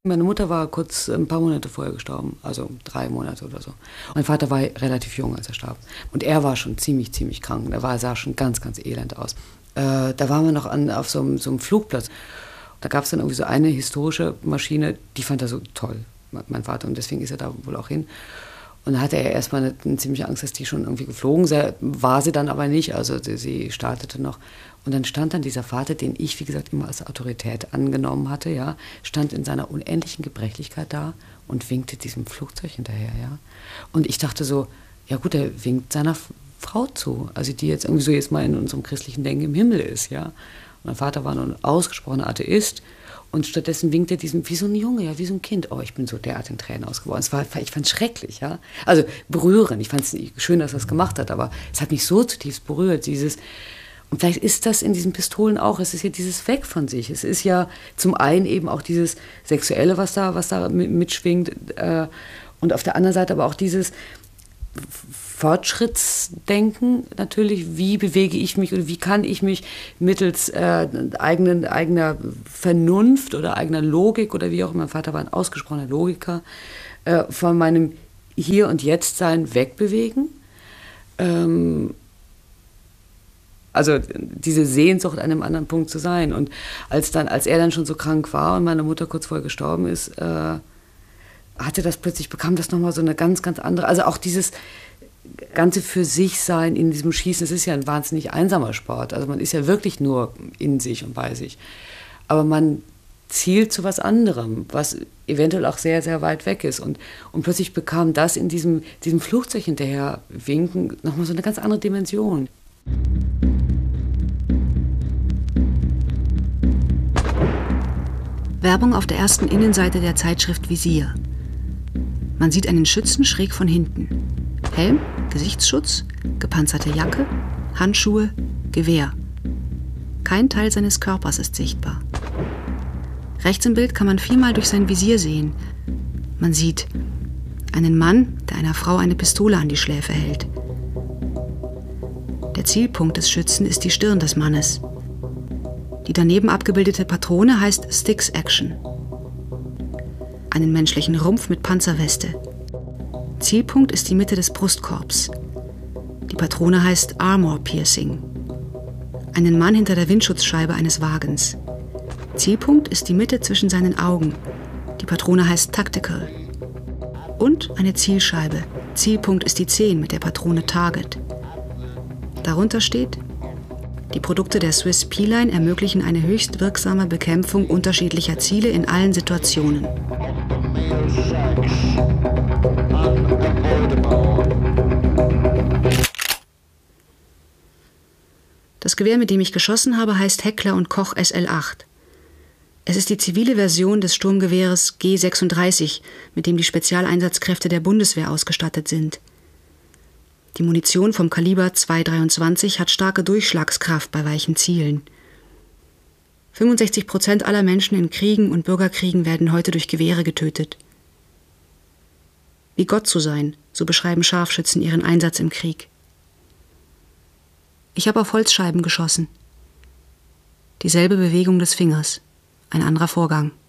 Meine Mutter war kurz ein paar Monate vorher gestorben, also 3 Monate oder so. Mein Vater war relativ jung, als er starb. Und er war schon ziemlich, ziemlich krank. Er sah schon ganz, ganz elend aus. Da waren wir noch auf so einem Flugplatz. Da gab es dann irgendwie so eine historische Maschine, die fand er so toll, mein Vater. Und deswegen ist er da wohl auch hin. Und da hatte er erstmal eine ziemliche Angst, dass die schon irgendwie geflogen sei. War sie dann aber nicht, also sie startete noch. Und dann stand dann dieser Vater, den ich, wie gesagt, immer als Autorität angenommen hatte, ja, stand in seiner unendlichen Gebrechlichkeit da und winkte diesem Flugzeug hinterher, ja. Und ich dachte so, ja gut, er winkt seiner Frau zu, also die jetzt irgendwie so jetzt mal in unserem christlichen Denken im Himmel ist, ja. Und mein Vater war nun ein ausgesprochener Atheist und stattdessen winkt er diesem, wie so ein Junge, ja, wie so ein Kind. Oh, ich bin so derart in Tränen ausgebrochen. Ich fand es schrecklich, ja. Also berührend, ich fand es schön, dass er es gemacht hat, aber es hat mich so zutiefst berührt, und vielleicht ist das in diesen Pistolen auch, es ist ja dieses Weg von sich. Es ist ja zum einen eben auch dieses Sexuelle, was da mitschwingt, und auf der anderen Seite aber auch dieses Fortschrittsdenken natürlich, wie bewege ich mich oder wie kann ich mich mittels eigener Vernunft oder eigener Logik oder wie auch immer, mein Vater war ein ausgesprochener Logiker, von meinem Hier- und Jetzt-Sein wegbewegen. Also diese Sehnsucht, an einem anderen Punkt zu sein. Und als er dann schon so krank war und meine Mutter kurz vorher gestorben ist, bekam das nochmal so eine ganz, ganz andere, also auch dieses ganze für sich sein in diesem Schießen, es ist ja ein wahnsinnig einsamer Sport. Also man ist ja wirklich nur in sich und bei sich. Aber man zielt zu was anderem, was eventuell auch sehr, sehr weit weg ist. Und plötzlich bekam das in diesem Flugzeug hinterher winken nochmal so eine ganz andere Dimension. Werbung auf der ersten Innenseite der Zeitschrift Visier. Man sieht einen Schützen schräg von hinten. Helm, Gesichtsschutz, gepanzerte Jacke, Handschuhe, Gewehr. Kein Teil seines Körpers ist sichtbar. Rechts im Bild kann man viermal durch sein Visier sehen. Man sieht einen Mann, der einer Frau eine Pistole an die Schläfe hält. Der Zielpunkt des Schützen ist die Stirn des Mannes. Die daneben abgebildete Patrone heißt Styx Action. Einen menschlichen Rumpf mit Panzerweste. Zielpunkt ist die Mitte des Brustkorbs. Die Patrone heißt Armor Piercing. Einen Mann hinter der Windschutzscheibe eines Wagens. Zielpunkt ist die Mitte zwischen seinen Augen. Die Patrone heißt Tactical. Und eine Zielscheibe. Zielpunkt ist die 10 mit der Patrone Target. Darunter steht: Die Produkte der Swiss P-Line ermöglichen eine höchst wirksame Bekämpfung unterschiedlicher Ziele in allen Situationen. Das Gewehr, mit dem ich geschossen habe, heißt Heckler & Koch SL8. Es ist die zivile Version des Sturmgewehres G36, mit dem die Spezialeinsatzkräfte der Bundeswehr ausgestattet sind. Die Munition vom Kaliber .223 hat starke Durchschlagskraft bei weichen Zielen. 65% aller Menschen in Kriegen und Bürgerkriegen werden heute durch Gewehre getötet. Wie Gott zu sein, so beschreiben Scharfschützen ihren Einsatz im Krieg. Ich habe auf Holzscheiben geschossen. Dieselbe Bewegung des Fingers, ein anderer Vorgang.